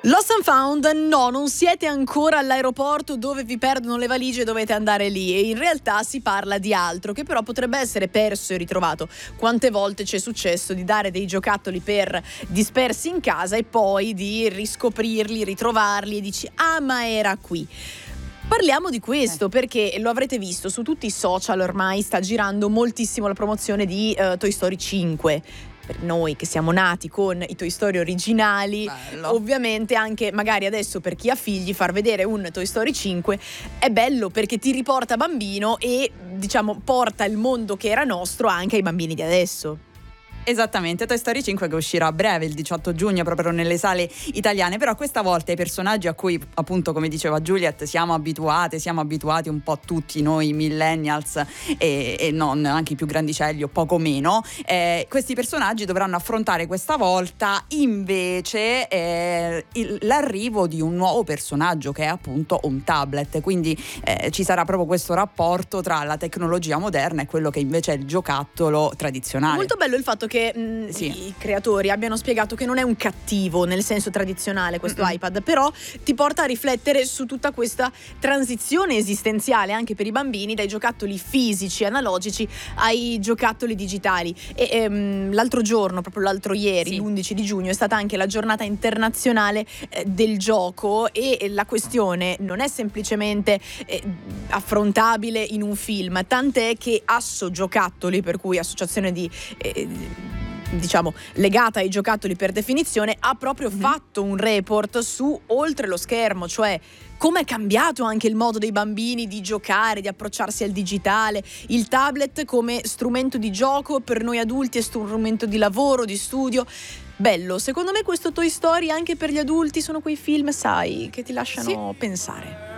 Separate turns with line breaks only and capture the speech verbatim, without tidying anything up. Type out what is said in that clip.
Lost and Found, no, non siete ancora all'aeroporto dove vi perdono le valigie e dovete andare lì, e in realtà si parla di altro che però potrebbe essere perso e ritrovato. Quante volte ci è successo di dare dei giocattoli per dispersi in casa e poi di riscoprirli, ritrovarli e dici ah ma era qui. Parliamo di questo perché lo avrete visto su tutti i social, ormai sta girando moltissimo la promozione di uh, Toy Story cinque. Per noi che siamo nati con i Toy Story originali, bello. Ovviamente anche magari adesso per chi ha figli far vedere un Toy Story cinque è bello perché ti riporta bambino e diciamo porta il mondo che era nostro anche ai bambini di adesso.
Esattamente, Toy Story cinque che uscirà a breve, il diciotto giugno, proprio nelle sale italiane, però questa volta i personaggi a cui appunto, come diceva Juliet, siamo abituate, siamo abituati un po' tutti noi millennials e, e non, anche i più grandicelli o poco meno, eh, questi personaggi dovranno affrontare questa volta invece eh, il, l'arrivo di un nuovo personaggio che è appunto un tablet, quindi eh, ci sarà proprio questo rapporto tra la tecnologia moderna e quello che invece è il giocattolo tradizionale.
Molto bello il fatto che mh, sì. i creatori abbiano spiegato che non è un cattivo nel senso tradizionale questo mm-hmm. iPad, però ti porta a riflettere su tutta questa transizione esistenziale anche per i bambini dai giocattoli fisici analogici ai giocattoli digitali. E ehm, l'altro giorno, proprio l'altro ieri, sì. l'undici di giugno, è stata anche la giornata internazionale eh, del gioco, e la questione non è semplicemente eh, affrontabile in un film, tant'è che Asso Giocattoli, per cui associazione di eh, diciamo legata ai giocattoli per definizione, ha proprio mm-hmm. fatto un report su oltre lo schermo, cioè come è cambiato anche il modo dei bambini di giocare, di approcciarsi al digitale, il tablet come strumento di gioco per noi adulti è strumento di lavoro, di studio. Bello, secondo me questo Toy Story anche per gli adulti sono quei film, sai, che ti lasciano sì. pensare.